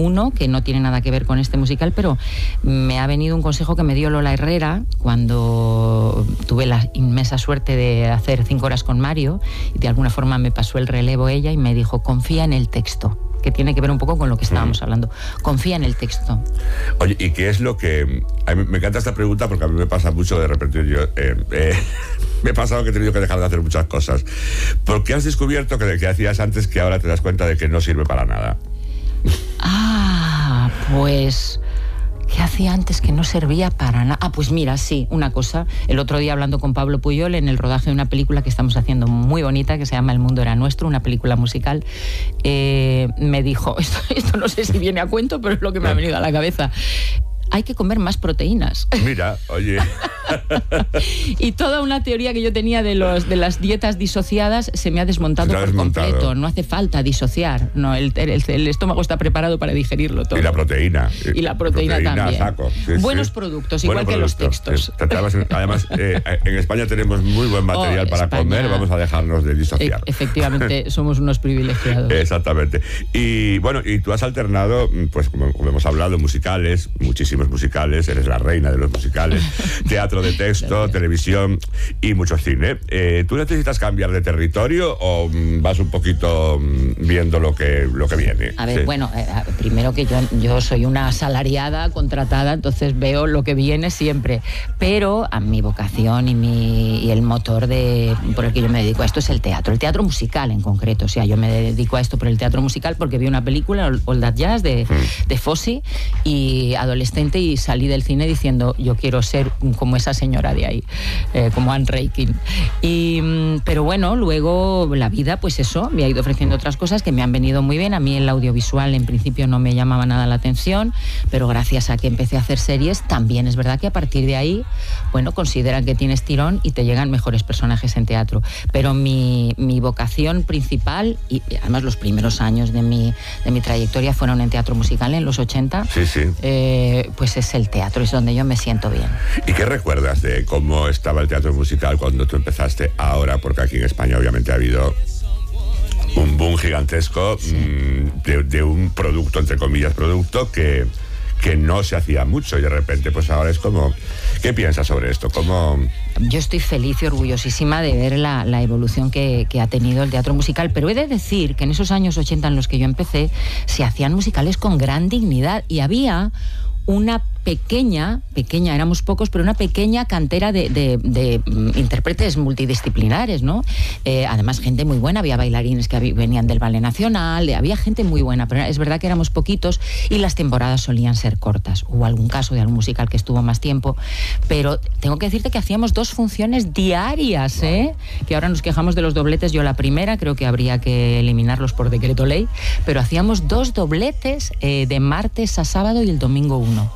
Uno, que no tiene nada que ver con este musical, pero me ha venido un consejo que me dio Lola Herrera cuando tuve la inmensa suerte de hacer 5 horas con Mario, y de alguna forma me pasó el relevo ella y me dijo: confía en el texto, que tiene que ver un poco con lo que estábamos hablando. Confía en el texto. Oye, ¿y qué es lo que...? A mí me encanta esta pregunta porque a mí me pasa mucho de repente. Yo me he pasado que he tenido que dejar de hacer muchas cosas. ¿Por qué has descubierto que hacías antes que ahora te das cuenta de que no sirve para nada? Pues... ¿qué hacía antes que no servía para nada? Pues mira, sí, una cosa. El otro día, hablando con Pablo Puyol en el rodaje de una película que estamos haciendo muy bonita, que se llama El mundo era nuestro, una película musical, me dijo, esto no sé si viene a cuento, pero es lo que me ha venido a la cabeza: hay que comer más proteínas. Mira, oye. Y toda una teoría que yo tenía de las dietas disociadas se me ha desmontado por completo. No hace falta disociar. No, el estómago está preparado para digerirlo todo. Y la proteína. Y la proteína también. Saco. Sí, buenos productos, igual que los textos. Además, en España tenemos muy buen material para comer. Vamos a dejarnos de disociar. Efectivamente, somos unos privilegiados. Exactamente. Y bueno, y tú has alternado, pues como hemos hablado, musicales, muchísimos musicales, eres la reina de los musicales, teatro de texto, televisión y mucho cine. ¿Tú necesitas cambiar de territorio o vas un poquito viendo lo que viene? A ver, bueno, primero que yo soy una asalariada, contratada, entonces veo lo que viene siempre, pero a mi vocación y el motor por el que yo me dedico a esto es el teatro musical en concreto. O sea, yo me dedico a esto por el teatro musical porque vi una película, All That Jazz, de Fosse, y adolescente, y salí del cine diciendo: yo quiero ser como esa señora de ahí, como Anne Reikin. Pero bueno, luego la vida, pues eso, me ha ido ofreciendo otras cosas que me han venido muy bien. A mí el audiovisual en principio no me llamaba nada la atención, pero gracias a que empecé a hacer series, también es verdad que a partir de ahí, bueno, consideran que tienes tirón y te llegan mejores personajes en teatro. Pero mi vocación principal, y además los primeros años de mi trayectoria fueron en teatro musical, en los 80, pues es el teatro, es donde yo me siento bien. ¿Y qué recuerdas de cómo estaba el teatro musical cuando tú empezaste ahora? Porque aquí en España obviamente ha habido un boom gigantesco, de un producto, entre comillas, que no se hacía mucho, y de repente pues ahora es como... ¿Qué piensas sobre esto? Yo estoy feliz y orgullosísima de ver la evolución que ha tenido el teatro musical, pero he de decir que en esos años 80 en los que yo empecé se hacían musicales con gran dignidad y había una pequeña, éramos pocos, pero una pequeña cantera de intérpretes multidisciplinares, ¿no? Además, gente muy buena, había bailarines que venían del Ballet Nacional, había gente muy buena, pero es verdad que éramos poquitos y las temporadas solían ser cortas. Hubo algún caso de algún musical que estuvo más tiempo, pero tengo que decirte que hacíamos 2 funciones diarias, que ahora nos quejamos de los dobletes. Yo la primera creo que habría que eliminarlos por decreto ley, pero hacíamos 2 dobletes de martes a sábado y el domingo 1.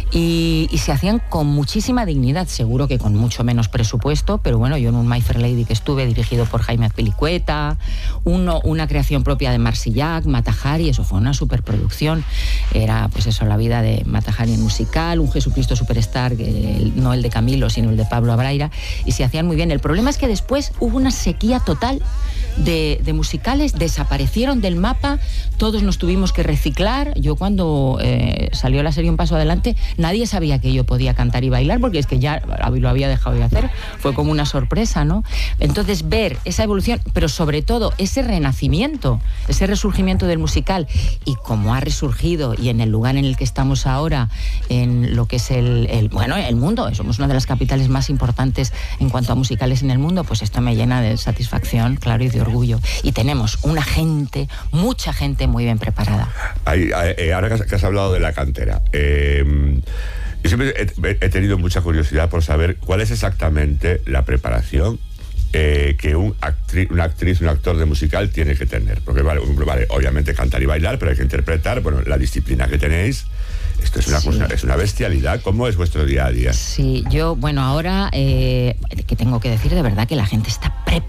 Y se hacían con muchísima dignidad, seguro que con mucho menos presupuesto, pero bueno, yo en un My Fair Lady que estuve, dirigido por Jaime Azpilicueta, una creación propia de Marsillac, Mata Hari, eso fue una superproducción. Era pues eso, la vida de Mata Hari en musical, un Jesucristo Superstar, no el de Camilo, sino el de Pablo Abraira, y se hacían muy bien. El problema es que después hubo una sequía total de musicales, desaparecieron del mapa, todos nos tuvimos que reciclar. Yo cuando salió la serie Un Paso Adelante, nadie sabía que yo podía cantar y bailar, porque es que ya lo había dejado de hacer. Fue como una sorpresa, ¿no? Entonces, ver esa evolución, pero sobre todo ese renacimiento, ese resurgimiento del musical, y cómo ha resurgido, y en el lugar en el que estamos ahora, en lo que es el mundo, somos una de las capitales más importantes en cuanto a musicales en el mundo, pues esto me llena de satisfacción, claro, y de orgullo. Y tenemos mucha gente muy bien preparada. Ahora que has hablado de la cantera, yo siempre he tenido mucha curiosidad por saber cuál es exactamente la preparación que una actriz, un actor de musical tiene que tener. Porque vale, obviamente cantar y bailar, pero hay que interpretar, bueno, la disciplina que tenéis. Esto es es una bestialidad. ¿Cómo es vuestro día a día? Sí, yo, bueno, ahora que tengo que decir de verdad que la gente está preparada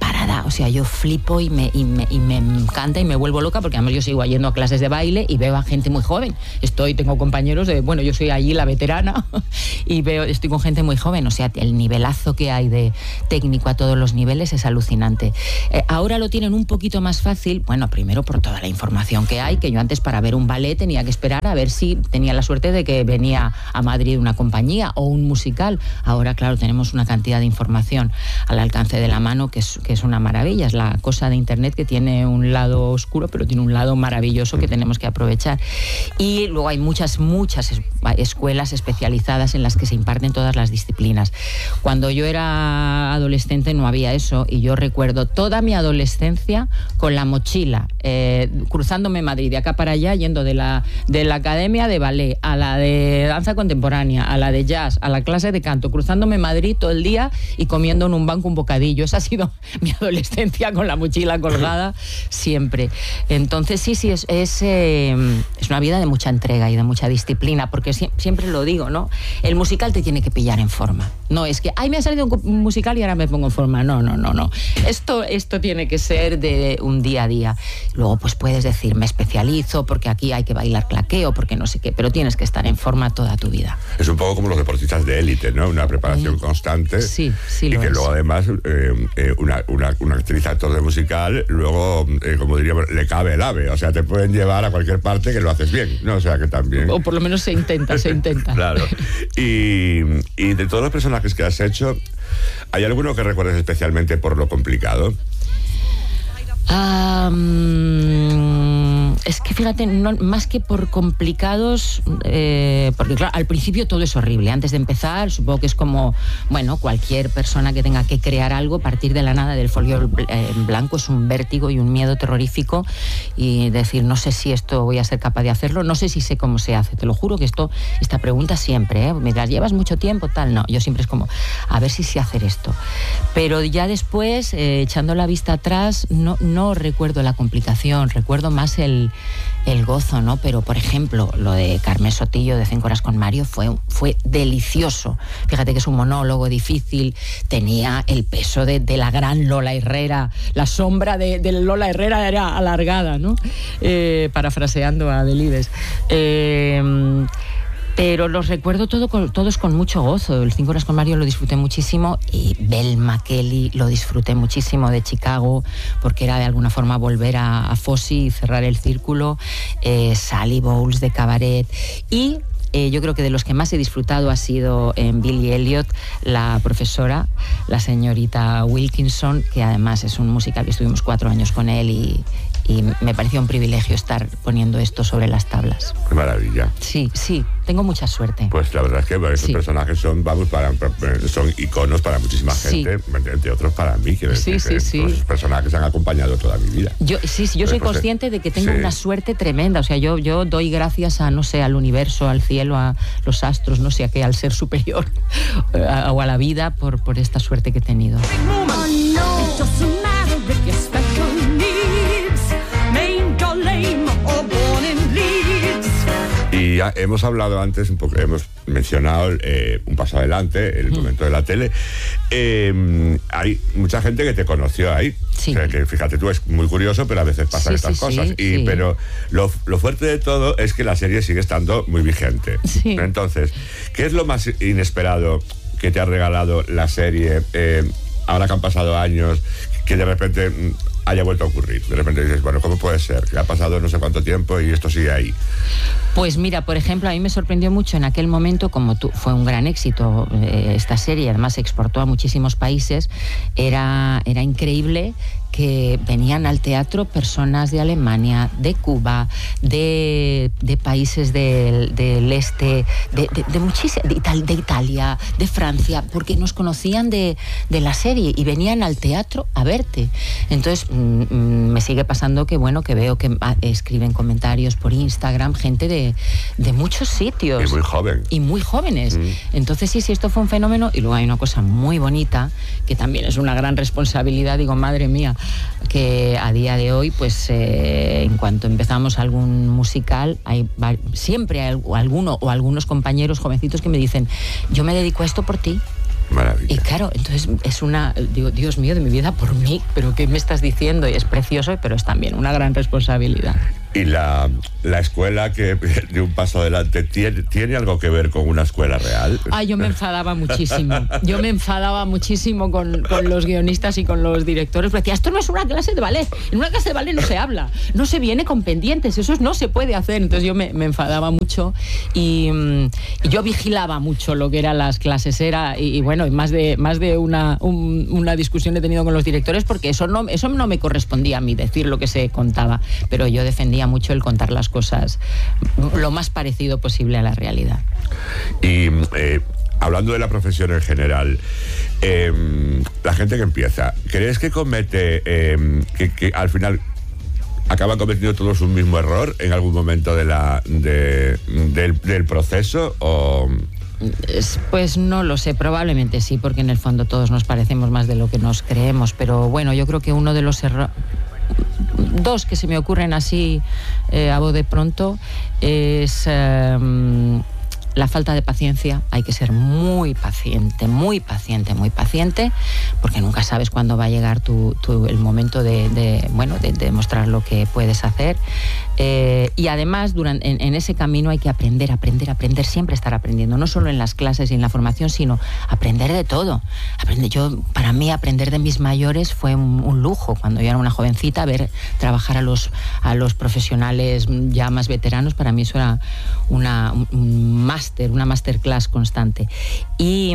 o sea, yo flipo y me encanta y me vuelvo loca, porque además yo sigo yendo a clases de baile y veo a gente muy joven. Tengo compañeros yo soy allí la veterana y estoy con gente muy joven, o sea, el nivelazo que hay de técnico a todos los niveles es alucinante. Ahora lo tienen un poquito más fácil, bueno, primero por toda la información que hay, que yo antes para ver un ballet tenía que esperar a ver si tenía la suerte de que venía a Madrid una compañía o un musical. Ahora, claro, tenemos una cantidad de información al alcance de la mano que es una maravilla. Es la cosa de Internet que tiene un lado oscuro, pero tiene un lado maravilloso que tenemos que aprovechar. Y luego hay muchas escuelas especializadas en las que se imparten todas las disciplinas. Cuando yo era adolescente no había eso, y yo recuerdo toda mi adolescencia con la mochila, cruzándome Madrid de acá para allá, yendo de la academia de ballet a la de danza contemporánea, a la de jazz, a la clase de canto, cruzándome Madrid todo el día y comiendo en un banco un bocadillo. Esa ha sido mi adolescencia, con la mochila colgada siempre. Entonces sí, es una vida de mucha entrega y de mucha disciplina, porque siempre lo digo, ¿no? El musical te tiene que pillar en forma. No es que, me ha salido un musical y ahora me pongo en forma. No. Esto tiene que ser de un día a día. Luego pues puedes decir, me especializo porque aquí hay que bailar claqueo, porque no sé qué, pero tienes que estar en forma toda tu vida. Es un poco como los deportistas de élite, ¿no? Una preparación constante. Sí, y que luego además una actriz, actor de musical, luego, como diríamos, le cabe el ave. O sea, te pueden llevar a cualquier parte que lo haces bien, ¿no? O sea, que también... O por lo menos se intenta. Claro. Y de todos los personajes que has hecho, ¿hay alguno que recuerdes especialmente por lo complicado? Es que fíjate, más que por complicados, porque claro, al principio todo es horrible. Antes de empezar, supongo que es como, cualquier persona que tenga que crear algo, partir de la nada, del folio en blanco, es un vértigo y un miedo terrorífico, y decir, no sé si esto voy a ser capaz de hacerlo, no sé si sé cómo se hace. Te lo juro que esta pregunta siempre, me las llevas mucho tiempo, tal, no, yo siempre es como, a ver si sé hacer esto. Pero ya después, echando la vista atrás, no recuerdo la complicación, recuerdo más el gozo, ¿no? Pero, por ejemplo, lo de Carmen Sotillo de 5 horas con Mario fue delicioso. Fíjate que es un monólogo difícil, tenía el peso de la gran Lola Herrera, la sombra de Lola Herrera era alargada, ¿no? Parafraseando a Delibes. Pero los recuerdo todos con mucho gozo. El 5 horas con Mario lo disfruté muchísimo, y Belma Kelly lo disfruté muchísimo, de Chicago, porque era de alguna forma volver a Fosse y cerrar el círculo. Sally Bowles de Cabaret, y yo creo que de los que más he disfrutado ha sido en Billy Elliot, la profesora, la señorita Wilkinson, que además es un musical que estuvimos 4 años con él, y me pareció un privilegio estar poniendo esto sobre las tablas. ¡Qué maravilla! Sí, tengo mucha suerte. Pues la verdad es que esos personajes son iconos para muchísima gente, entre otros para mí, que esos personajes han acompañado toda mi vida. Yo soy consciente de que tengo una suerte tremenda. O sea, yo doy gracias a, no sé, al universo, al cielo, a los astros, no sé a qué, al ser superior o a la vida por esta suerte que he tenido. Y ya hemos hablado antes, un poco, hemos mencionado un paso adelante, el momento de la tele. Hay mucha gente que te conoció ahí. Sí. O sea, que fíjate tú, es muy curioso, pero a veces pasan estas cosas. Pero lo fuerte de todo es que la serie sigue estando muy vigente. Sí. Entonces, ¿qué es lo más inesperado que te ha regalado la serie ahora que han pasado años, que de repente haya vuelto a ocurrir? De repente dices, bueno, ¿cómo puede ser? Que ha pasado no sé cuánto tiempo y esto sigue ahí. Pues mira, por ejemplo, a mí me sorprendió mucho en aquel momento, como fue un gran éxito esta serie, además se exportó a muchísimos países, era increíble que venían al teatro personas de Alemania, de Cuba, de países del este, de Italia, de Francia, porque nos conocían de la serie y venían al teatro a verte. Entonces me sigue pasando que veo que escriben comentarios por Instagram, gente de muchos sitios. Y muy joven. Y muy jóvenes. Entonces sí, esto fue un fenómeno. Y luego hay una cosa muy bonita, que también es una gran responsabilidad, digo, madre mía, que a día de hoy, pues en cuanto empezamos algún musical, siempre hay alguno o algunos compañeros jovencitos que me dicen, yo me dedico a esto por ti. Maravilla. Y claro, entonces es digo, Dios mío de mi vida, por mí, pero ¿qué me estás diciendo? Y es precioso, pero es también una gran responsabilidad. Y la escuela que de un paso adelante ¿tiene algo que ver con una escuela real? Yo me enfadaba muchísimo. Yo me enfadaba muchísimo con los guionistas y con los directores. Porque decía, esto no es una clase de ballet. En una clase de ballet no se habla, no se viene con pendientes, eso no se puede hacer. Entonces yo me enfadaba mucho y yo vigilaba mucho lo que eran las clases. Y bueno, más de una discusión he tenido con los directores porque eso no me correspondía a mí decir lo que se contaba. Pero yo defendía mucho el contar las cosas lo más parecido posible a la realidad. Y hablando de la profesión en general, la gente que empieza, ¿crees que comete que al final acaban cometiendo todos un mismo error en algún momento del proceso? ¿O...? Pues no lo sé, probablemente sí, porque en el fondo todos nos parecemos más de lo que nos creemos, pero bueno, yo creo que uno de los errores, dos que se me ocurren así a voz de pronto, es la falta de paciencia. Hay que ser muy paciente, porque nunca sabes cuándo va a llegar el momento de demostrar lo que puedes hacer. Y además, en ese camino hay que aprender, siempre estar aprendiendo, no solo en las clases y en la formación, sino aprender de todo. Para mí, aprender de mis mayores fue un lujo. Cuando yo era una jovencita, ver trabajar a los profesionales ya más veteranos, para mí eso era una masterclass constante. Y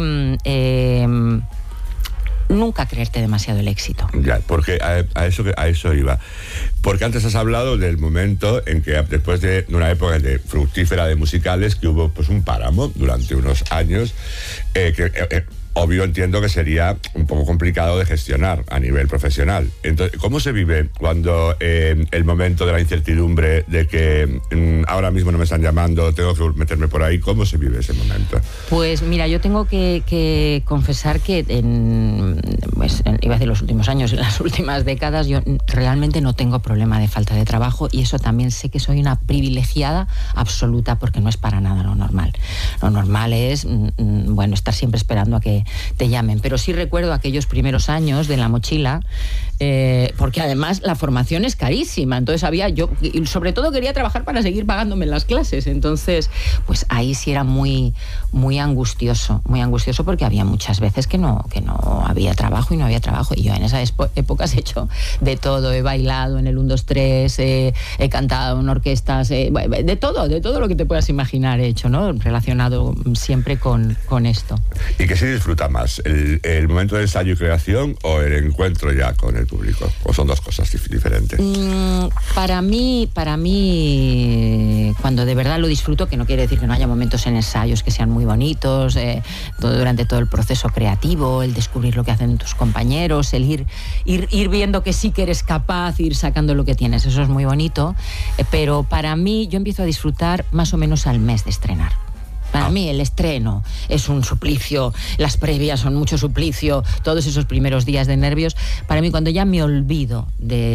nunca creerte demasiado el éxito. Ya, porque a eso iba. Porque antes has hablado del momento en que, después de una época fructífera de musicales, que hubo pues un páramo durante unos años, obvio, entiendo que sería un poco complicado de gestionar a nivel profesional. Entonces, ¿cómo se vive cuando el momento de la incertidumbre de que ahora mismo no me están llamando, tengo que meterme por ahí? ¿Cómo se vive ese momento? Pues mira, yo tengo que confesar que iba a decir los últimos años, en las últimas décadas, yo realmente no tengo problema de falta de trabajo, y eso también sé que soy una privilegiada absoluta, porque no es para nada lo normal. Lo normal es, estar siempre esperando a que te llamen. Pero sí recuerdo aquellos primeros años de La Mochila, porque además la formación es carísima. Entonces sobre todo quería trabajar para seguir pagándome las clases. Entonces, pues ahí sí era muy, muy angustioso, porque había muchas veces que no había trabajo y no había trabajo. Y yo en esas épocas he hecho de todo. He bailado en el 1, 2, 3, he cantado en orquestas, de todo lo que te puedas imaginar he hecho, ¿no? Relacionado siempre con esto. ¿Y qué se disfruta más? ¿El momento de ensayo y creación o el encuentro ya con el público? ¿O son dos cosas diferentes? Para mí, cuando de verdad lo disfruto, que no quiere decir que no haya momentos en ensayos que sean muy bonitos, durante todo el proceso creativo, el descubrir lo que hacen tus compañeros, el ir viendo que sí que eres capaz, ir sacando lo que tienes, eso es muy bonito, pero para mí yo empiezo a disfrutar más o menos al mes de estrenar. Para mí el estreno es un suplicio, las previas son mucho suplicio, todos esos primeros días de nervios. Para mí, cuando ya me olvido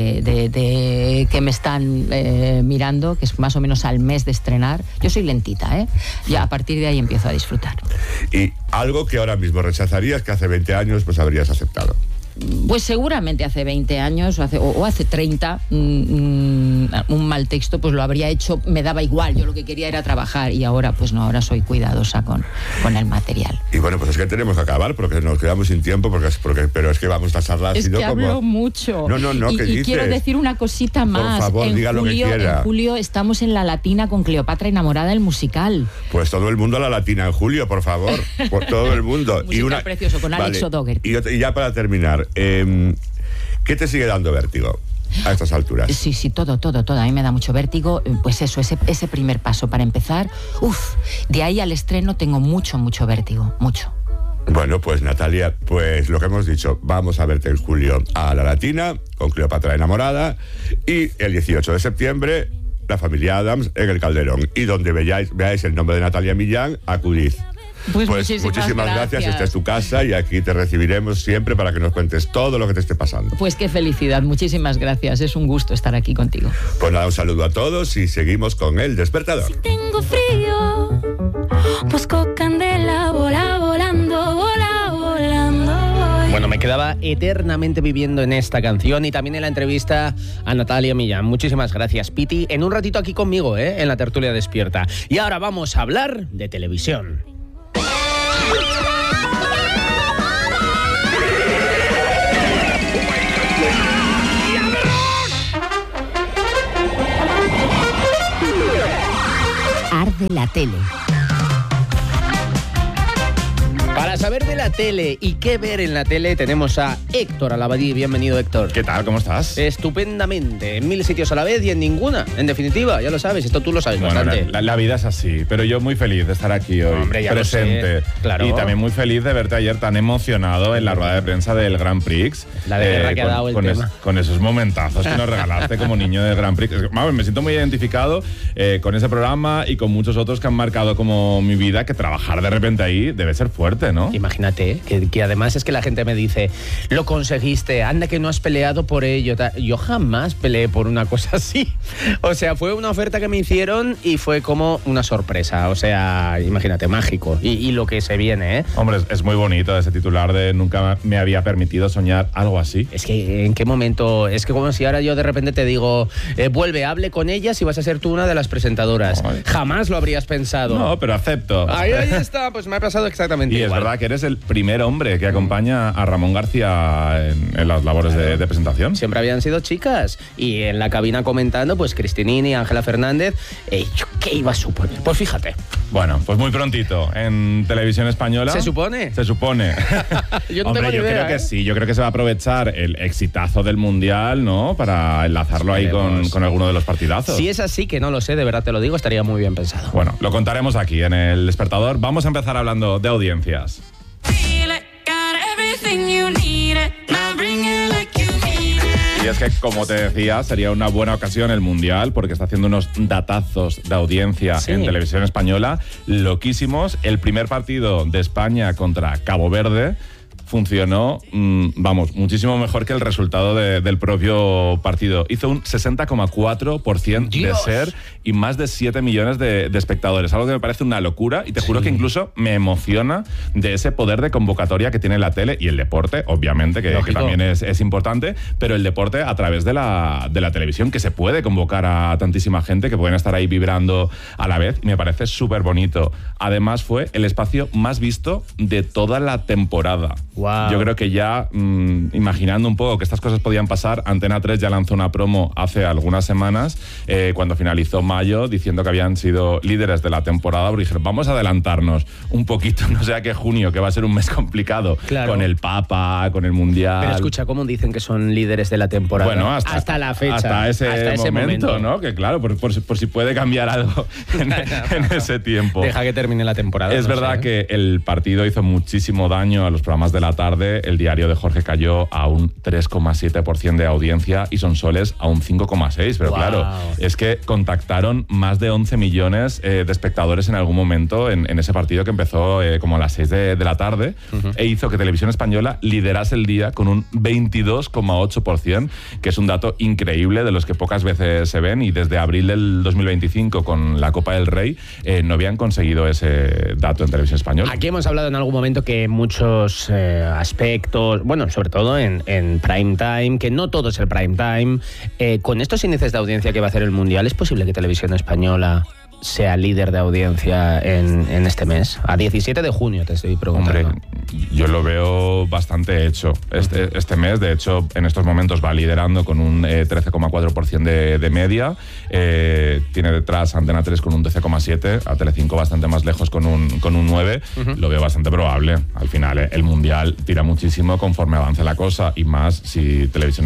de que me están mirando, que es más o menos al mes de estrenar, yo soy lentita, ya a partir de ahí empiezo a disfrutar. ¿Y algo que ahora mismo rechazarías que hace 20 años pues habrías aceptado? Pues seguramente hace 20 años o hace 30 un mal texto pues lo habría hecho, me daba igual, yo lo que quería era trabajar, y ahora pues no, ahora soy cuidadosa con el material. Y bueno, pues es que tenemos que acabar porque nos quedamos sin tiempo, pero es que vamos a charlar. Es que hablo mucho. No, ¿qué dices? Y quiero decir una cosita más. Por favor, diga lo que quiera. En julio estamos en La Latina con Cleopatra enamorada, el musical. Pues todo el mundo a La Latina en julio, por favor. Por todo el mundo. Musical precioso con Alex O'Doherty. Y ya para terminar, ¿qué te sigue dando vértigo a estas alturas? Sí, todo. A mí me da mucho vértigo, pues eso, ese primer paso para empezar. De ahí al estreno tengo mucho vértigo, mucho. Bueno, pues Natalia, pues lo que hemos dicho, vamos a verte en julio a La Latina con Cleopatra enamorada, y el 18 de septiembre La Familia Adams en el Calderón, y donde veáis el nombre de Natalia Millán, acudid. Pues muchísimas gracias. Esta es tu casa y aquí te recibiremos siempre para que nos cuentes todo lo que te esté pasando. Pues qué felicidad, muchísimas gracias. Es un gusto estar aquí contigo. Pues nada, un saludo a todos y seguimos con El Despertador. Si tengo frío, busco candela, volando, vola, vola. quedaba eternamente viviendo en esta canción y también en la entrevista a Natalia Millán. Muchísimas gracias, Piti. En un ratito aquí conmigo, en la tertulia despierta. Y ahora vamos a hablar de televisión. Arde la tele. Para saber de la tele y qué ver en la tele tenemos a Héctor Alabadí. Bienvenido, Héctor. ¿Qué tal? ¿Cómo estás? Estupendamente. En 1000 sitios a la vez y en ninguna. En definitiva, ya lo sabes. Esto tú lo sabes bastante. La vida es así, pero yo muy feliz de estar aquí hoy, Hombre, ya presente. lo sé. Claro. Y también muy feliz de verte ayer tan emocionado en la rueda de prensa del Grand Prix. La de guerra que ha dado el tema. Con esos momentazos que nos regalaste como niño del Grand Prix. Vamos, me siento muy identificado con ese programa y con muchos otros que han marcado como mi vida, que trabajar de repente ahí debe ser fuerte, ¿no? Imagínate, que además es que la gente me dice, lo conseguiste, anda que no has peleado por ello. Yo jamás peleé por una cosa así. O sea, fue una oferta que me hicieron y fue como una sorpresa. O sea, imagínate, mágico. Y lo que se viene, ¿eh? Hombre, es muy bonito ese titular de nunca me había permitido soñar algo así. Es que, ¿en qué momento? Es que como si ahora yo de repente te digo, vuelve, hable con ellas y vas a ser tú una de las presentadoras. Ay. Jamás lo habrías pensado. No, pero acepto. Ahí está, pues me ha pasado exactamente Y igual. es verdad que eres el primer hombre que acompaña a Ramón García en las labores de presentación. Siempre habían sido chicas. Y en la cabina comentando, pues Cristinini, Ángela Fernández. ¿Qué iba a suponer? Pues fíjate. Bueno, pues muy prontito en Televisión Española. ¿Se supone? Se supone. Yo no Hombre, tengo ni yo idea, creo que sí. Yo creo que se va a aprovechar el exitazo del Mundial, ¿no? Para enlazarlo ahí con alguno de los partidazos. Si es así, que no lo sé, de verdad te lo digo, estaría muy bien pensado. Bueno, lo contaremos aquí en El Despertador. Vamos a empezar hablando de audiencias. Y es que, como te decía, sería una buena ocasión el Mundial porque está haciendo unos datazos de audiencia en Televisión Española loquísimos. El primer partido de España contra Cabo Verde funcionó, muchísimo mejor que el resultado del propio partido. Hizo un 60,4% de ser y más de 7 millones de espectadores. Algo que me parece una locura y te juro que incluso me emociona de ese poder de convocatoria que tiene la tele y el deporte, obviamente, que también es importante, pero el deporte a través de la televisión, que se puede convocar a tantísima gente que pueden estar ahí vibrando a la vez, y me parece súper bonito. Además, fue el espacio más visto de toda la temporada. Wow. Yo creo que ya, imaginando un poco que estas cosas podían pasar, Antena 3 ya lanzó una promo hace algunas semanas, cuando finalizó mayo, diciendo que habían sido líderes de la temporada, porque dijeron, vamos a adelantarnos un poquito, no sea que junio, que va a ser un mes complicado, con el Papa, con el Mundial. Pero escucha, ¿cómo dicen que son líderes de la temporada? Bueno, hasta la fecha. Hasta ese momento, ¿no? Que claro, por si puede cambiar algo en ese tiempo. Deja que termine la temporada. Es verdad que el partido hizo muchísimo daño a los programas de la tarde. El diario de Jorge cayó a un 3,7% de audiencia y Sonsoles a un 5,6%. Pero claro, es que contactaron más de 11 millones de espectadores en algún momento en ese partido que empezó como a las 6 de la tarde e hizo que Televisión Española liderase el día con un 22,8%, que es un dato increíble, de los que pocas veces se ven, y desde abril del 2025 con la Copa del Rey no habían conseguido ese dato en Televisión Española. Aquí hemos hablado en algún momento que muchos aspectos, bueno, sobre todo en prime time, que no todo es el prime time, con estos índices de audiencia que va a hacer el Mundial, ¿es posible que Televisión Española sea líder de audiencia en este mes? A 17 de junio te estoy preguntando. Hombre, yo lo veo bastante hecho. Este mes, de hecho, en estos momentos va liderando con un 13,4% de media. Tiene detrás Antena 3 con un 12,7%, a Telecinco bastante más lejos con un 9%. Lo veo bastante probable. Al final, el Mundial tira muchísimo conforme avance la cosa, y más si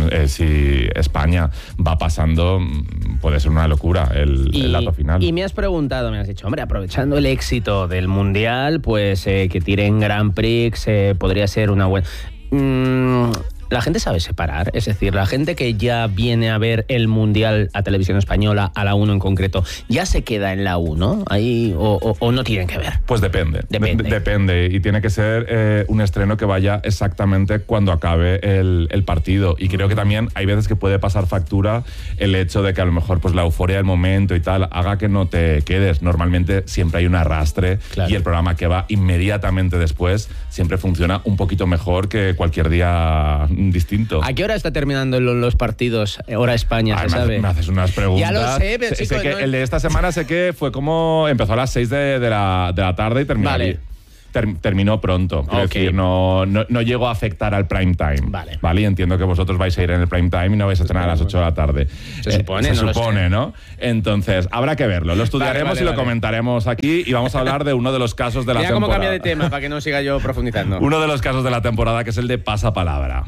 si España va pasando, puede ser una locura el dato final. Y me has preguntado, me has dicho, hombre, aprovechando el éxito del Mundial, pues que tiren Grand Prix podría ser una buena... la gente sabe separar, es decir, la gente que ya viene a ver el Mundial a Televisión Española, a la 1 en concreto, ¿ya se queda en la 1 ahí o no tienen que ver? Pues depende. Depende. Y tiene que ser un estreno que vaya exactamente cuando acabe el partido. Y creo que también hay veces que puede pasar factura el hecho de que a lo mejor pues la euforia del momento y tal haga que no te quedes. Normalmente siempre hay un arrastre, claro, y el programa que va inmediatamente después siempre funciona un poquito mejor que cualquier día distinto. ¿A qué hora está terminando los partidos? Hora España, ¿se sabe? Me haces unas preguntas. Ya lo sé, pero sé que el de esta semana sé que fue como empezó a las 6 de la tarde y terminó. Vale. Terminó pronto. Quiero decir, no llegó a afectar al prime time. Vale. Y entiendo que vosotros vais a ir en el prime time y no vais a estrenar a las 8 de la tarde. Se supone, ¿no? Entonces, habrá que verlo. Lo estudiaremos y lo comentaremos aquí y vamos a hablar de uno de los casos de la temporada. Mira cómo cambia de tema para que no siga yo profundizando. Uno de los casos de la temporada, que es el de pasapalabra.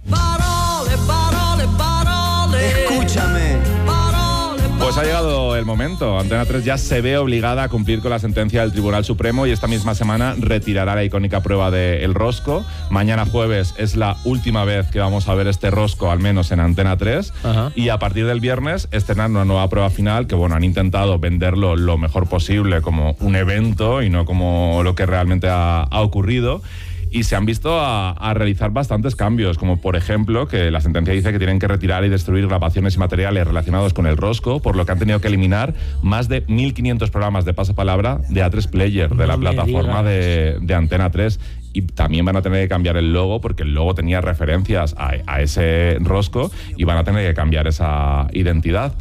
Escúchame. Pues ha llegado el momento. Antena 3 ya se ve obligada a cumplir con la sentencia del Tribunal Supremo y esta misma semana retirará la icónica prueba del rosco. Mañana jueves es la última vez que vamos a ver este rosco, al menos en Antena 3. Ajá. Y a partir del viernes estrenan una nueva prueba final que, bueno, han intentado venderlo lo mejor posible como un evento y no como lo que realmente ha ocurrido. Y se han visto a realizar bastantes cambios, como por ejemplo que la sentencia dice que tienen que retirar y destruir grabaciones y materiales relacionados con el rosco, por lo que han tenido que eliminar más de 1.500 programas de pasapalabra de A3 Player, de la plataforma de Antena 3. Y también van a tener que cambiar el logo, porque el logo tenía referencias a ese rosco y van a tener que cambiar esa identidad.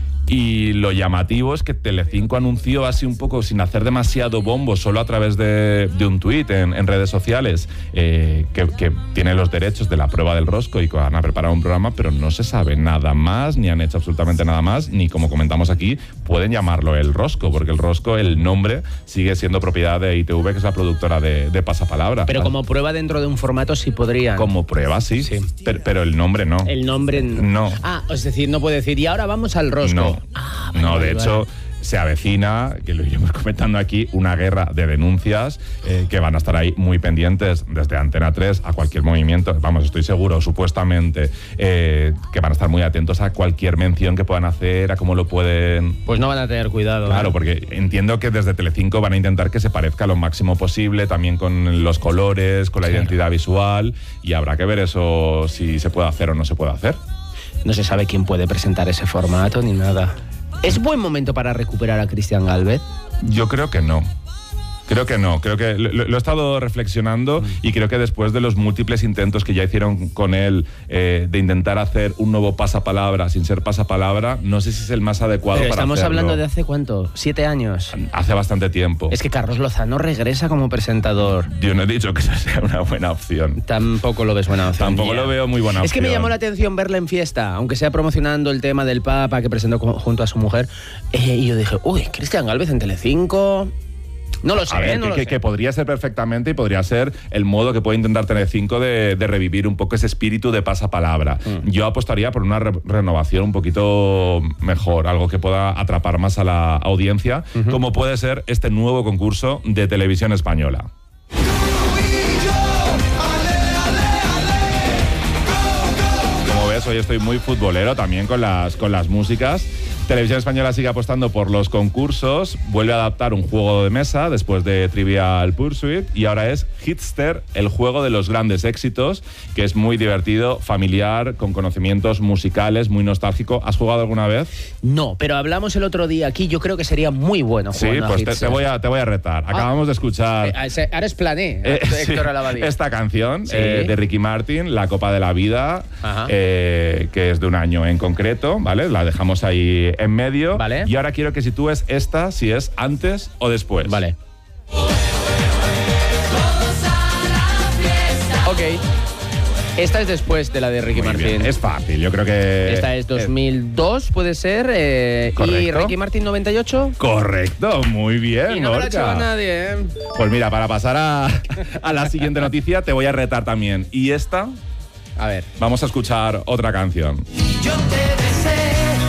Y lo llamativo es que Telecinco anunció así un poco sin hacer demasiado bombo, solo a través de un tuit en redes sociales, que tiene los derechos de la prueba del rosco y que van a preparar un programa, pero no se sabe nada más, ni han hecho absolutamente nada más, ni, como comentamos aquí, pueden llamarlo el rosco, porque el rosco, el nombre, sigue siendo propiedad de ITV, que es la productora de Pasapalabra. Pero como prueba dentro de un formato sí podría. Como prueba sí. Pero el nombre no. El nombre no. Ah, es decir, no puede decir, y ahora vamos al rosco. No. De hecho, se avecina, que lo iremos comentando aquí, una guerra de denuncias que van a estar ahí muy pendientes desde Antena 3 a cualquier movimiento. Vamos, estoy seguro, supuestamente, que van a estar muy atentos a cualquier mención que puedan hacer, a cómo lo pueden... Pues no van a tener cuidado. Claro, porque entiendo que desde Telecinco van a intentar que se parezca lo máximo posible, también con los colores, con la identidad visual, y habrá que ver eso, si se puede hacer o no se puede hacer. No se sabe quién puede presentar ese formato ni nada. ¿Es buen momento para recuperar a Cristian Gálvez? Yo creo que no. Creo que lo he estado reflexionando y creo que después de los múltiples intentos que ya hicieron con él de intentar hacer un nuevo pasapalabra sin ser pasapalabra, no sé si es el más adecuado. Pero para estamos hacerlo. hablando de hace ¿cuánto? 7 años. Hace bastante tiempo. Es que Carlos Lozano regresa como presentador. Yo no he dicho que eso sea una buena opción. Tampoco lo ves buena opción. Tampoco lo veo muy buena opción. Es que me llamó la atención verle en fiesta, aunque sea promocionando el tema del Papa que presentó junto a su mujer. Y yo dije, uy, Cristian Gálvez en Telecinco... No lo sé, que podría ser perfectamente y podría ser el modo que puede intentar Telecinco de revivir un poco ese espíritu de pasapalabra. Yo apostaría por una renovación un poquito mejor, algo que pueda atrapar más a la audiencia, como puede ser este nuevo concurso de Televisión Española. Como ves, hoy estoy muy futbolero también con las músicas. Televisión Española sigue apostando por los concursos, vuelve a adaptar un juego de mesa después de Trivial Pursuit y ahora es Hitster, el juego de los grandes éxitos, que es muy divertido, familiar, con conocimientos musicales, muy nostálgico. ¿Has jugado alguna vez? No, pero hablamos el otro día aquí, yo creo que sería muy bueno jugar. Sí, pues te voy a retar. Acabamos de escuchar... ahora es Plané, Héctor Alabadía. Esta canción de Ricky Martin, La Copa de la Vida, que es de un año en concreto, ¿vale? La dejamos ahí en medio. Vale. Y ahora quiero que sitúes esta, si es antes o después. Vale. Ok. Esta es después de la de Ricky Martin. Bien. Es fácil, yo creo que... Esta es 2002, puede ser. ¿Y Ricky Martin 98? Correcto, muy bien. Y no me la ha hecho a nadie, ¿eh? Pues mira, para pasar a la siguiente noticia, te voy a retar también. Y esta... A ver. Vamos a escuchar otra canción. Yo te besé,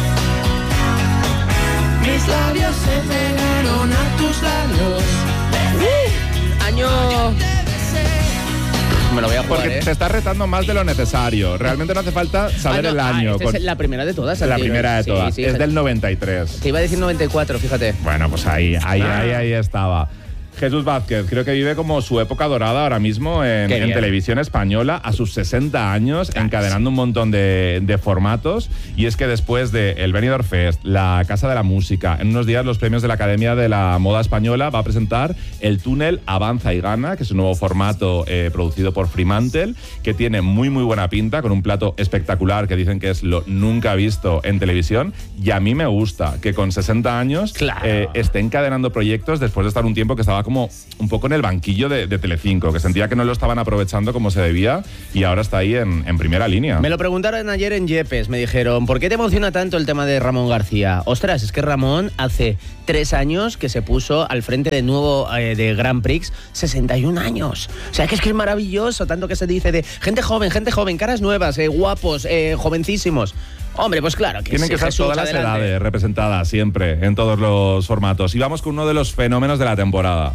mis labios se pegaron a tus labios. Año... Me lo voy a Porque te estás retando más de lo necesario. Realmente no hace falta saber el año. Es la primera de todas. La primera de todas. Sí, es del 93. Te iba a decir 94, fíjate. Bueno, pues ahí estaba. Jesús Vázquez, creo que vive como su época dorada ahora mismo en televisión española, a sus 60 años, encadenando un montón de formatos. Y es que después de el Benidorm Fest, la Casa de la Música, en unos días los premios de la Academia de la Moda Española, va a presentar El Túnel Avanza y Gana, que es un nuevo formato producido por Fremantle, que tiene muy buena pinta, con un plato espectacular que dicen que es lo nunca visto en televisión. Y a mí me gusta que con 60 años esté encadenando proyectos después de estar un tiempo que estaba como un poco en el banquillo de Telecinco, que sentía que no lo estaban aprovechando como se debía, y ahora está ahí en primera línea. Me lo preguntaron ayer en Yepes, me dijeron, ¿por qué te emociona tanto el tema de Ramón García? Ostras, es que Ramón hace 3 años que se puso al frente de nuevo de Grand Prix, 61 años. O sea, que es maravilloso, tanto que se dice de gente joven, caras nuevas, guapos, jovencísimos. Hombre, pues claro que tienen que ser todas las edades representadas siempre, en todos los formatos. Y vamos con uno de los fenómenos de la temporada.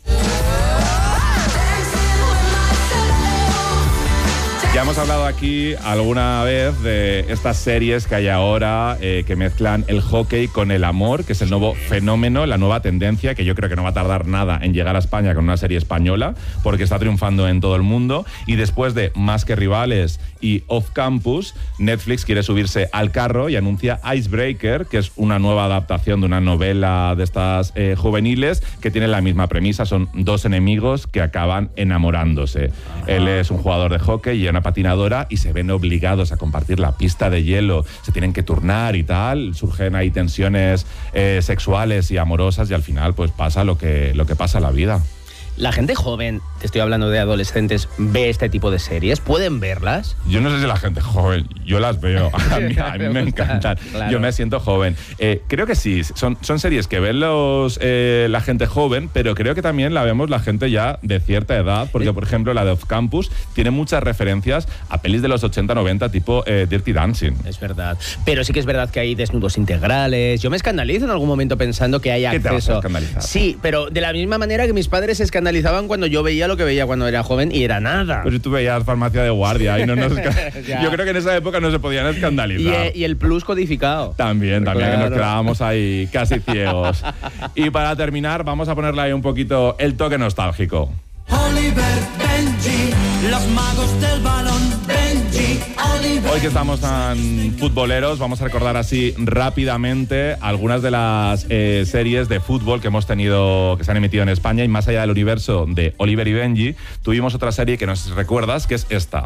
Ya hemos hablado aquí alguna vez de estas series que hay ahora que mezclan el hockey con el amor, que es el nuevo fenómeno, la nueva tendencia, que yo creo que no va a tardar nada en llegar a España con una serie española, porque está triunfando en todo el mundo. Y después de Más que Rivales y Off Campus, Netflix quiere subirse al carro y anuncia Icebreaker, que es una nueva adaptación de una novela de estas juveniles, que tiene la misma premisa. Son 2 enemigos que acaban enamorándose. Él es un jugador de hockey y una patinadora, y se ven obligados a compartir la pista de hielo, se tienen que turnar y tal, surgen ahí tensiones sexuales y amorosas, y al final pues pasa lo que pasa en la vida. La gente joven, te estoy hablando de adolescentes, ¿ve este tipo de series? ¿Pueden verlas? Yo no sé si la gente joven, yo las veo, a mí me encantan, claro. Yo me siento joven. Creo que sí, son series que ven la gente joven, pero creo que también la vemos la gente ya de cierta edad, porque por ejemplo la de Off Campus tiene muchas referencias a pelis de los 80-90 tipo Dirty Dancing. Es verdad, pero sí que es verdad que hay desnudos integrales. Yo me escandalizo en algún momento pensando que hay acceso. ¿Qué te vas a escandalizar? Sí, pero de la misma manera que mis padres se escandalizaban cuando yo veía lo que veía cuando era joven, y era nada. Pues tú veías Farmacia de Guardia y no nos... Yo creo que en esa época no se podían escandalizar. Y el plus codificado. También, claro. Que nos quedábamos ahí casi ciegos. Y para terminar, vamos a ponerle ahí un poquito el toque nostálgico. Oliver, Benji, los magos del balón, Benji, Oliver. Hoy que estamos tan futboleros, vamos a recordar así rápidamente algunas de las series de fútbol que hemos tenido, que se han emitido en España. Y más allá del universo de Oliver y Benji, tuvimos otra serie que nos recuerdas, que es esta.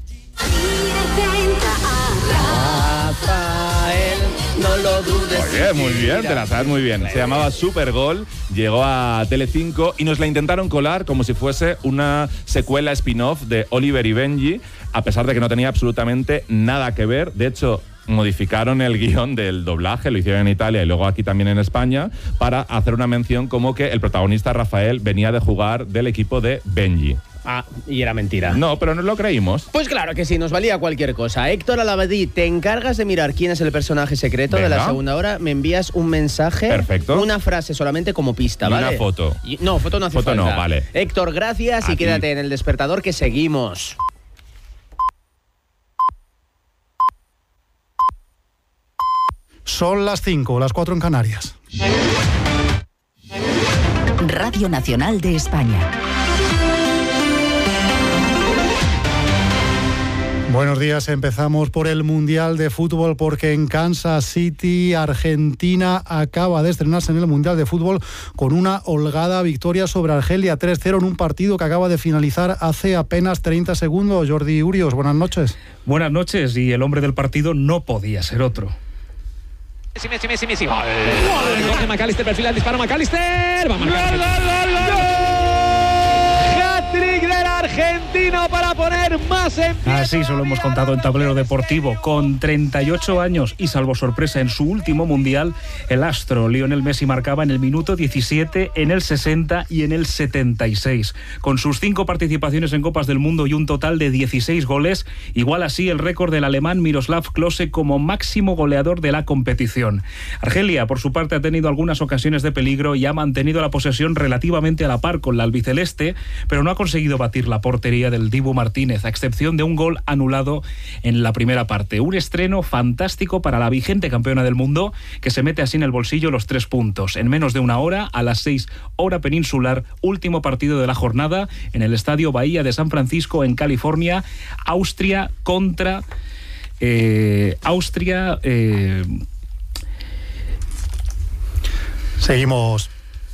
No lo dudes. Muy bien, te la sabes muy bien. Se llamaba Supergol, llegó a Telecinco y nos la intentaron colar como si fuese una secuela spin-off de Oliver y Benji, a pesar de que no tenía absolutamente nada que ver. De hecho, modificaron el guión del doblaje, lo hicieron en Italia y luego aquí también en España, para hacer una mención como que el protagonista Rafael venía de jugar del equipo de Benji. Ah, y era mentira. No, pero nos lo creímos. Pues claro que sí, nos valía cualquier cosa. Héctor Alavadí, te encargas de mirar quién es el personaje secreto de la segunda hora. Me envías un mensaje. Perfecto. Una frase solamente como pista, ¿vale? Una foto. No, foto no hace falta. Foto no, vale. Héctor, gracias, y quédate en El Despertador, que seguimos. Son las 5, las 4 en Canarias. Radio Nacional de España. Buenos días, empezamos por el Mundial de Fútbol, porque en Kansas City, Argentina, acaba de estrenarse en el Mundial de Fútbol con una holgada victoria sobre Argelia, 3-0 en un partido que acaba de finalizar hace apenas 30 segundos. Jordi Urios, buenas noches. Buenas noches, y el hombre del partido no podía ser otro. Messi. ¡Gol! Coge McAllister, perfila el disparo, McAllister. Va a marcar. ¡Gol! Hat-trick del argentino para poner más en pie. Así se lo hemos contado en Tablero Deportivo. Con 38 años y salvo sorpresa en su último mundial, el astro Lionel Messi marcaba en el minuto 17, en el 60 y en el 76. Con sus 5 participaciones en Copas del Mundo y un total de 16 goles, igual así el récord del alemán Miroslav Klose como máximo goleador de la competición. Argelia, por su parte, ha tenido algunas ocasiones de peligro y ha mantenido la posesión relativamente a la par con la albiceleste, pero no ha conseguido batir la portería del del Dibu Martínez, a excepción de un gol anulado en la primera parte. Un estreno fantástico para la vigente campeona del mundo, que se mete así en el bolsillo los 3 puntos. En menos de una hora, a las 6 hora peninsular, último partido de la jornada en el Estadio Bahía de San Francisco, en California. Austria contra... Seguimos.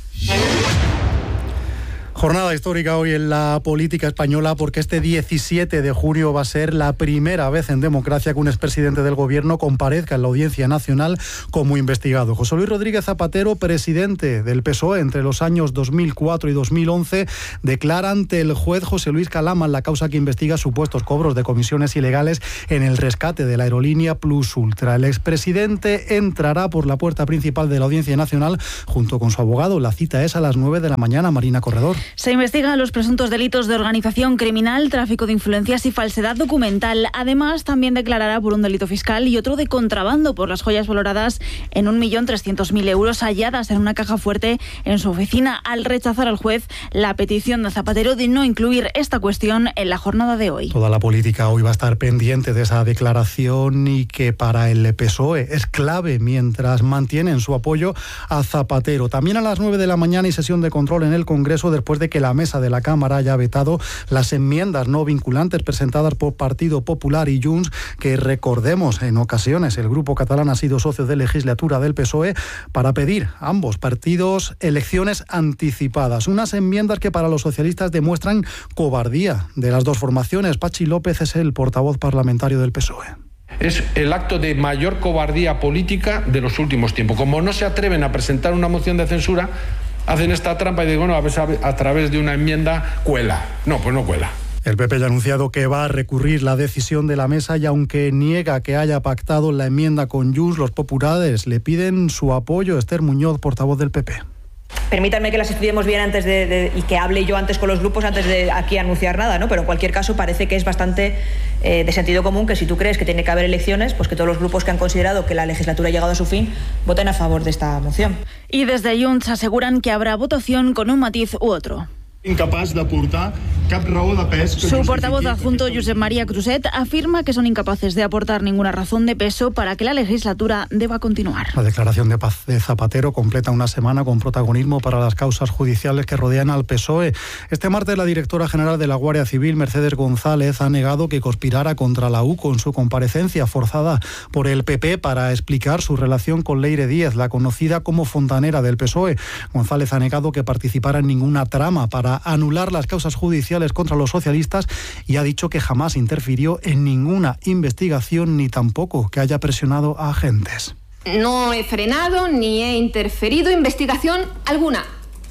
Jornada histórica hoy en la política española, porque este 17 de junio va a ser la primera vez en democracia que un expresidente del gobierno comparezca en la Audiencia Nacional como investigado. José Luis Rodríguez Zapatero, presidente del PSOE entre los años 2004 y 2011, declara ante el juez José Luis Calama la causa que investiga supuestos cobros de comisiones ilegales en el rescate de la aerolínea Plus Ultra. El expresidente entrará por la puerta principal de la Audiencia Nacional junto con su abogado. La cita es a las 9 de la mañana. Marina Corredor. Se investigan los presuntos delitos de organización criminal, tráfico de influencias y falsedad documental. Además, también declarará por un delito fiscal y otro de contrabando por las joyas valoradas en 1.300.000 euros halladas en una caja fuerte en su oficina, al rechazar al juez la petición de Zapatero de no incluir esta cuestión en la jornada de hoy. Toda la política hoy va a estar pendiente de esa declaración, y que para el PSOE es clave mientras mantienen su apoyo a Zapatero. También a las 9 de la mañana y sesión de control en el Congreso, después de que la mesa de la Cámara haya vetado las enmiendas no vinculantes presentadas por Partido Popular y Junts, que recordemos, en ocasiones el grupo catalán ha sido socio de legislatura del PSOE, para pedir a ambos partidos elecciones anticipadas. Unas enmiendas que para los socialistas demuestran cobardía de las dos formaciones. Pachi López es el portavoz parlamentario del PSOE. Es el acto de mayor cobardía política de los últimos tiempos. Como no se atreven a presentar una moción de censura, hacen esta trampa y digo, bueno, a través de una enmienda cuela. No, pues no cuela. El PP ya ha anunciado que va a recurrir la decisión de la mesa, y aunque niega que haya pactado la enmienda con Junts, los populares le piden su apoyo. Esther Muñoz, portavoz del PP. Permítanme que las estudiemos bien antes y que hable yo antes con los grupos antes de aquí anunciar nada, ¿no? Pero en cualquier caso parece que es bastante de sentido común que si tú crees que tiene que haber elecciones, pues que todos los grupos que han considerado que la legislatura ha llegado a su fin voten a favor de esta moción. Y desde Junts aseguran que habrá votación con un matiz u otro. Incapaz de aportar cap raó de pes. Su portavoz adjunto, Josep María Cruzet, afirma que son incapaces de aportar ninguna razón de peso para que la legislatura deba continuar. La declaración de paz de Zapatero completa una semana con protagonismo para las causas judiciales que rodean al PSOE. Este martes, la directora general de la Guardia Civil, Mercedes González, ha negado que conspirara contra la UCO en su comparecencia forzada por el PP para explicar su relación con Leire Díez, la conocida como fontanera del PSOE. González ha negado que participara en ninguna trama para anular las causas judiciales contra los socialistas, y ha dicho que jamás interfirió en ninguna investigación, ni tampoco que haya presionado a agentes. No he frenado ni he interferido investigación alguna.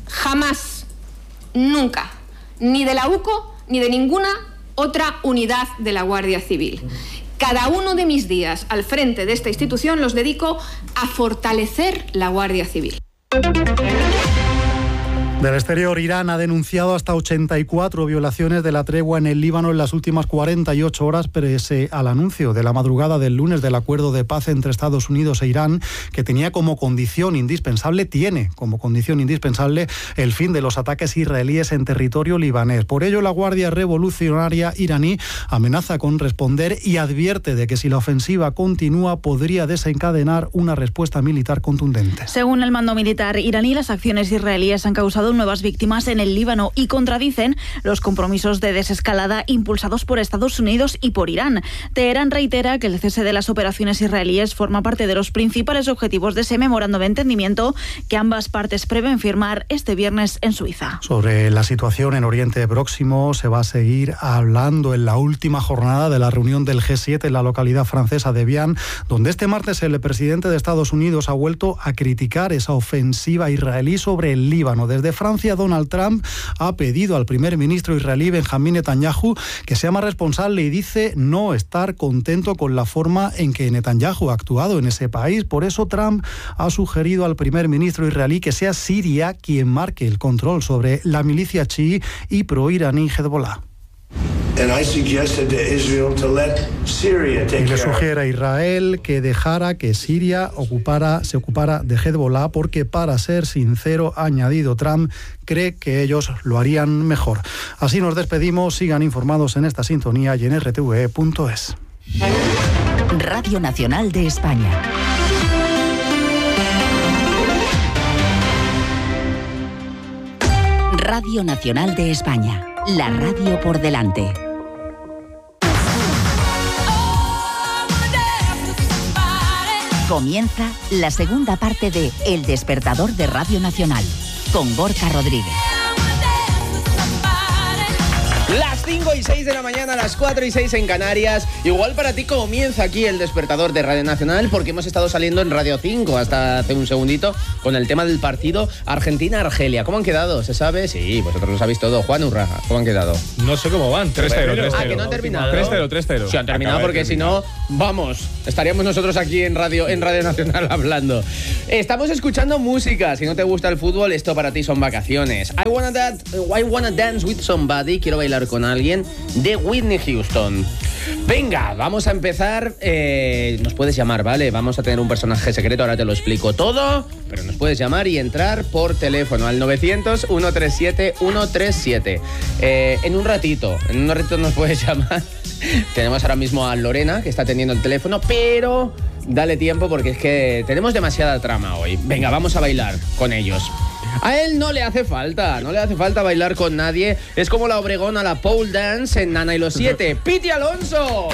Jamás. Nunca. Ni de la UCO ni de ninguna otra unidad de la Guardia Civil. Cada uno de mis días al frente de esta institución los dedico a fortalecer la Guardia Civil. Del exterior, Irán ha denunciado hasta 84 violaciones de la tregua en el Líbano en las últimas 48 horas, pese al anuncio de la madrugada del lunes del acuerdo de paz entre Estados Unidos e Irán, que tiene como condición indispensable el fin de los ataques israelíes en territorio libanés. Por ello, la Guardia Revolucionaria iraní amenaza con responder y advierte de que si la ofensiva continúa podría desencadenar una respuesta militar contundente. Según el mando militar iraní, las acciones israelíes han causado nuevas víctimas en el Líbano y contradicen los compromisos de desescalada impulsados por Estados Unidos y por Irán. Teherán reitera que el cese de las operaciones israelíes forma parte de los principales objetivos de ese memorando de entendimiento que ambas partes prevén firmar este viernes en Suiza. Sobre la situación en Oriente Próximo se va a seguir hablando en la última jornada de la reunión del G7 en la localidad francesa de Bian, donde este martes el presidente de Estados Unidos ha vuelto a criticar esa ofensiva israelí sobre el Líbano. Desde Francia, Donald Trump ha pedido al primer ministro israelí Benjamín Netanyahu que sea más responsable, y dice no estar contento con la forma en que Netanyahu ha actuado en ese país. Por eso Trump ha sugerido al primer ministro israelí que sea Siria quien marque el control sobre la milicia chií y proiraní Hezbollah. Y le sugiere a Israel que dejara que Siria se ocupara de Hezbollah porque, para ser sincero, ha añadido Trump, cree que ellos lo harían mejor. Así nos despedimos. Sigan informados en esta sintonía y en rtve.es. Radio Nacional de España. Radio Nacional de España. La radio por delante. Comienza la segunda parte de El Despertador de Radio Nacional, con Gorka Rodríguez. Las 5:06 de la mañana, las 4:06 en Canarias. Igual para ti comienza aquí El Despertador de Radio Nacional, porque hemos estado saliendo en Radio 5 hasta hace un segundito con el tema del partido Argentina-Argelia. ¿Cómo han quedado? ¿Se sabe? Sí, vosotros lo sabéis todo. Juan Urra, ¿cómo han quedado? No sé cómo van. 3-0. Ah, que no han terminado. 3-0. Sí, han terminado porque si no, vamos, estaríamos nosotros aquí en Radio Nacional hablando. Estamos escuchando música. Si no te gusta el fútbol, esto para ti son vacaciones. I wanna dance with somebody. Quiero bailar con alguien, de Whitney Houston. Venga, vamos a empezar. Nos puedes llamar, ¿vale? Vamos a tener un personaje secreto, ahora te lo explico todo, pero nos puedes llamar y entrar por teléfono al 900-137-137. En un ratito nos puedes llamar. Tenemos ahora mismo a Lorena, que está atendiendo el teléfono, pero dale tiempo porque es que tenemos demasiada trama hoy. Venga, vamos a bailar con ellos. A él no le hace falta bailar con nadie. Es como la Obregón a la pole dance en Nana y los 7. ¡Piti Alonso!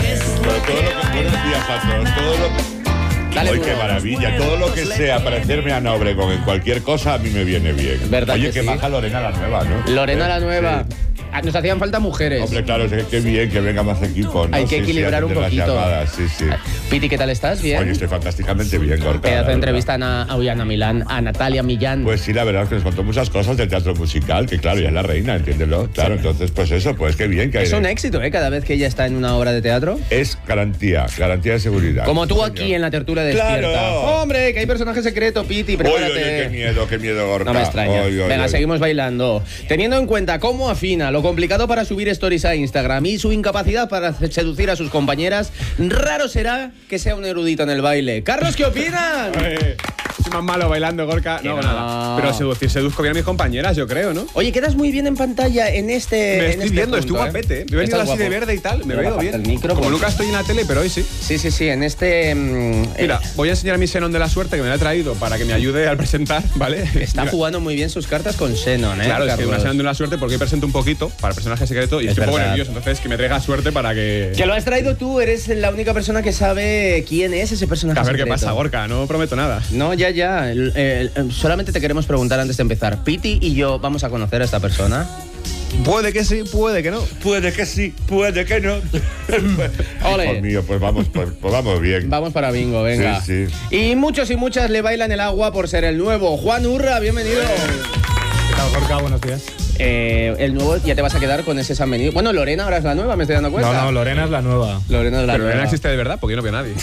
Oye, qué maravilla. Todo lo que sea parecerme a Ana Obregón en cualquier cosa a mí me viene bien. ¿Verdad? Oye, que sí? baja Lorena la nueva, ¿no? Lorena la nueva. Sí. Nos hacían falta mujeres. Hombre, claro, qué bien que venga más equipo, ¿no? Hay que equilibrar un poquito. Sí. Piti, ¿qué tal estás? ¿Bien? Oye, estoy fantásticamente bien, Gorka. Pedazo de entrevista a Natalia Millán. Pues sí, la verdad es que nos contó muchas cosas del teatro musical, que claro, ella es la reina, entiéndelo. Claro, sí. Entonces, pues eso, pues qué bien que hay. Es un éxito, cada vez que ella está en una obra de teatro. Es garantía de seguridad. Como tú aquí en la tertulia Despierta. ¡Claro! ¡Hombre, que hay personaje secreto, Piti! Prepárate. Oye, qué miedo, Gorka. No me extraña. Venga, seguimos bailando. Teniendo en cuenta cómo afina, lo complicado para subir stories a Instagram y su incapacidad para seducir a sus compañeras, raro será que sea un erudito en el baile. Carlos, ¿qué opinas? Soy más malo bailando, Gorka. No, nada. Pero seduzco bien a mis compañeras, yo creo, ¿no? Oye, quedas muy bien en pantalla en este. Me estoy viendo, punto, estoy guapete. He venido así de verde y tal, me veo bien. Como nunca estoy en la tele, pero hoy sí. Sí, en este. Mira, voy a enseñar mi Xenon de la suerte que me lo he traído para que me ayude al presentar, ¿vale? Está jugando muy bien sus cartas con Xenon, ¿eh? Claro, Carlos. es que me ha Xenon de la suerte porque presento un poquito para el personaje secreto y estoy un poco nervioso, entonces que me traiga suerte para que. Que lo has traído tú, eres la única persona que sabe quién es ese personaje secreto. A ver qué pasa, Gorka, no prometo nada. No, ya. Solamente te queremos preguntar antes de empezar. Piti y yo vamos a conocer a esta persona. Puede que sí, puede que no. Puede que sí, puede que no. Ole. Hijo mío, pues vamos bien. Vamos para bingo, venga. Sí. Y muchos y muchas le bailan el agua por ser el nuevo. Juan Urra, bienvenido. ¿Qué tal, Gorka? Buenos días. El nuevo, ya te vas a quedar con ese San Benito. Bueno, Lorena ahora es la nueva, me estoy dando cuenta. No, Lorena es la nueva. Pero Lorena existe de verdad porque yo no veo a nadie.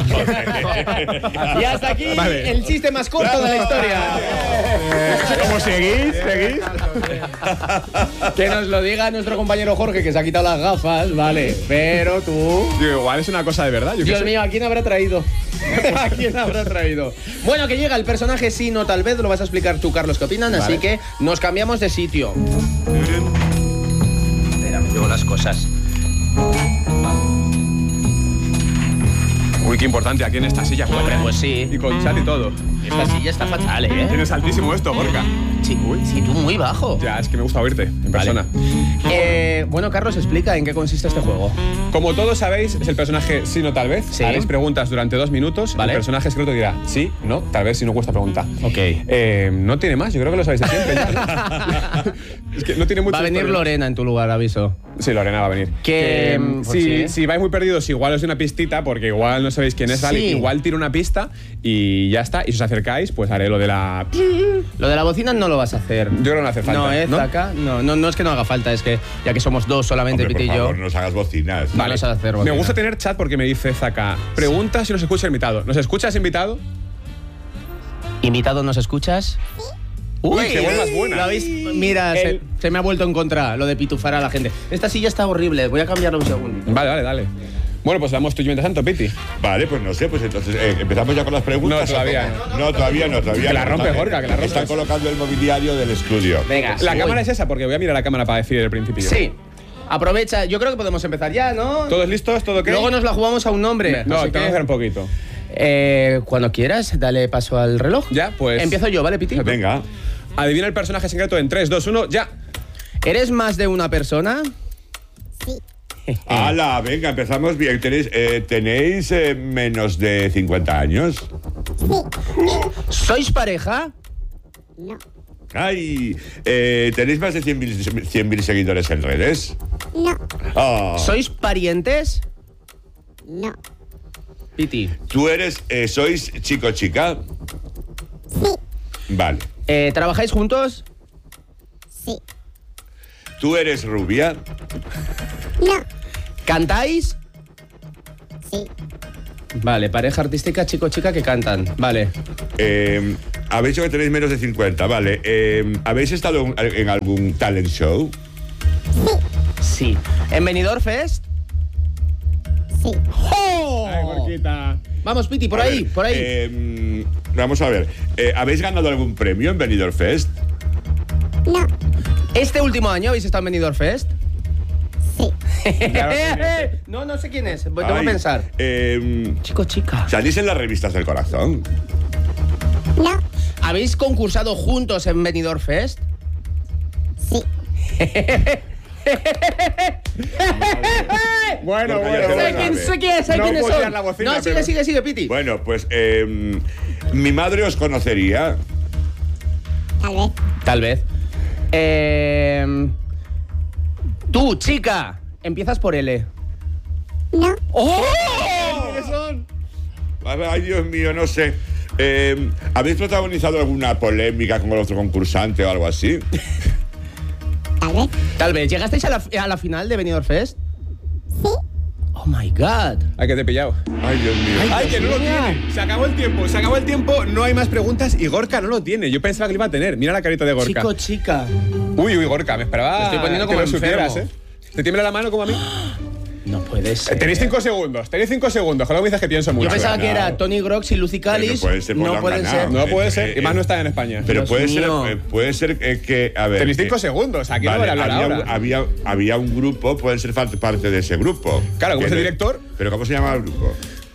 Y hasta aquí el chiste más corto de la historia. ¿Cómo seguís? Que nos lo diga nuestro compañero Jorge, que se ha quitado las gafas, vale. Pero tú. Igual es una cosa de verdad. Dios mío, ¿a quién habrá traído? ¿A quién habrá traído? Bueno, que llega el personaje, sí, no, tal vez, lo vas a explicar tú, Carlos, ¿qué opinan? Vale. Así que nos cambiamos de sitio. Espera, me llevo las cosas. Uy, qué importante aquí en esta silla. Hombre, pues sí. Y con chat y todo. Esta silla está fatal, ¿eh? Tienes altísimo esto, Gorka. Sí, tú muy bajo. Ya, es que me gusta oírte en persona. Bueno, Carlos, explica en qué consiste este juego. Como todos sabéis, es el personaje sí, no, tal vez. Sí. Haréis preguntas durante 2 minutos. Vale. El personaje secreto dirá sí, no, tal vez, si no cuesta pregunta. Ok. No tiene más, yo creo que lo sabéis de siempre ya, ¿no? Es que no tiene mucho. Va a venir Lorena en tu lugar, aviso. Sí, Lorena va a venir. Si vais muy perdidos, igual os doy una pistita, porque igual no sabéis quién es, ¿vale? Igual tiro una pista y ya está. Y si os acercáis, pues haré lo de la... Lo de la bocina no lo vas a hacer. Yo creo que no hace falta. No, Zaka. No es que no haga falta, es que ya que somos dos solamente, Hombre, Piti y yo. por favor, no nos hagas bocinas. Vale, a hacer bocina. Me gusta tener chat porque me dice Zaka, pregunta si nos escucha invitado. ¿Nos escuchas invitado? ¿Invitado nos escuchas? Uy, qué buena más buena. ¿Lo habéis? Mira, se me ha vuelto en contra lo de pitufar a la gente. Esta silla está horrible, voy a cambiarla un segundo. Vale. Bueno, pues damos tú y mientras tanto, Piti. Vale, pues no sé, pues entonces empezamos ya con las preguntas. No, todavía. No, todavía no. Que la rompe, Gorka, que la rompe. Están colocando el mobiliario del estudio. Venga, La cámara es esa, porque voy a mirar la cámara para decir el principio. Sí. Aprovecha, yo creo que podemos empezar ya, ¿no? ¿Todos listos? ¿Todo qué? Luego nos la jugamos a un nombre. No, tengo que hacer un poquito. Cuando quieras, dale paso al reloj. Ya, pues. Empiezo yo, ¿vale, Piti? Venga. Adivina el personaje secreto en 3, 2, 1, ya. ¿Eres más de una persona? Sí. ¡Hala! Venga, empezamos bien. ¿Tenéis menos de 50 años? ¿Sois pareja? No. ¡Ay! ¿Tenéis más de 100.000 seguidores en redes? No. Oh. ¿Sois parientes? No. Piti. ¿Sois chico-chica? Sí. Vale. ¿Trabajáis juntos? Sí. ¿Tú eres rubia? No. ¿Cantáis? Sí. Vale, pareja artística, chico-chica que cantan. Vale. Habéis dicho que tenéis menos de 50, vale. ¿Habéis estado en algún talent show? Sí. ¿En Benidorm Fest? Sí. ¡Oh! Ay, Gorquita. Vamos, Piti, por ahí. Vamos a ver. ¿Habéis ganado algún premio en Benidorm Fest? No. ¿Este último año habéis estado en Benidorm Fest? Sí. No sé quién es. Tengo que pensar. Chico-chica. ¿Salís en las revistas del corazón? No. ¿Habéis concursado juntos en Benidorm Fest? Sí. Bueno. Sé quiénes son. No, sigue, Piti. Bueno, pues mi madre os conocería. Tal vez. Tú, chica, empiezas por L. No. ¡Oh! ¿Quiénes son? Ay, Dios mío, no sé. ¿Habéis protagonizado alguna polémica con el otro concursante o algo así? Tal vez. ¿Llegasteis a la final de Benidorm Fest? Sí. Oh my God. Ay, que te he pillado. Ay, Dios mío. Ay, que no lo tiene. Se acabó el tiempo, no hay más preguntas y Gorka no lo tiene. Yo pensaba que lo iba a tener. Mira la carita de Gorka. Chico, chica. Uy, Gorka, me esperaba. Me estoy poniendo como que lo enfermo. supieras, ¿Te tiembla la mano como a mí? No puede ser. Tenéis 5 segundos. Luego me dices que pienso mucho. Yo pensaba que era Tony Grox y Lucy Callis. No pueden ser. No puede ser. Y más no están en España. Pero puede ser que. A ver. Tenéis 5 segundos. Aquí no voy a hablar ahora. Había un grupo, pueden ser parte de ese grupo. Claro, ¿cómo es el director? ¿Pero cómo se llama el grupo?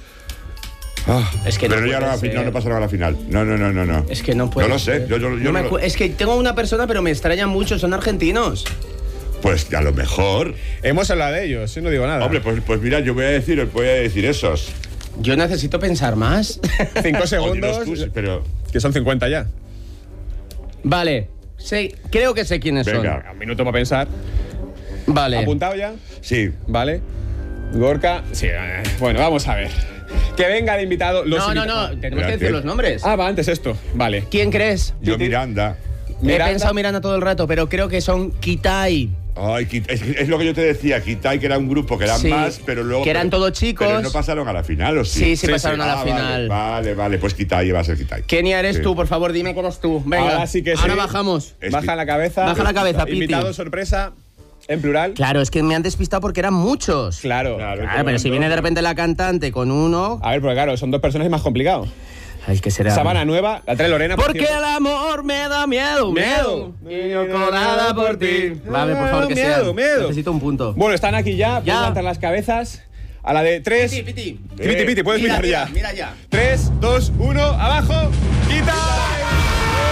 Es que pero no no pasaron a la final. No. Es que no puede. No lo sé. Es que tengo una persona, pero me extraña mucho. Son argentinos. Pues a lo mejor. Hemos hablado de ellos, yo no digo nada. Hombre, pues mira, yo voy a decir esos. Yo necesito pensar más. 5 segundos. Pero que son 50 ya. Vale. Creo que sé quiénes son. Venga, un minuto para pensar. Vale. ¿Apuntado ya? Sí. Vale. Gorka. Sí, bueno, vamos a ver. Que venga de invitado. No. Tenemos que decir los nombres. Va, antes esto. Vale. ¿Quién crees? Yo, Miranda. He pensado Miranda todo el rato, pero creo que son Kitai. Ay, es lo que yo te decía, Kitai, que era un grupo que eran más, pero luego. Que eran todos chicos. Pero no pasaron a la final, ¿o sí? Sí, pasaron a la final. Vale, pues Kitai va a ser Kitai. Kenia, eres tú, por favor, dime quién eres tú. Venga, ahora sí que sí. Ahora bajamos. Baja la cabeza, Piti. Invitado sorpresa, en plural. Claro, es que me han despistado porque eran muchos. Claro, pero si viene de repente la cantante con uno. A ver, porque claro, son 2 personas, es más complicado. Ay, ¿qué será? Sabana Nueva, la trae Lorena. Porque el amor me da miedo. Y yo colada por ti. Vale, por favor, que sea. Miedo. Necesito un punto. Bueno, están aquí ya. Pueden levantar las cabezas. A la de 3. Piti. Piti, puedes mirar ya. Mira ya. 3, 2, 1, abajo. ¡Quita!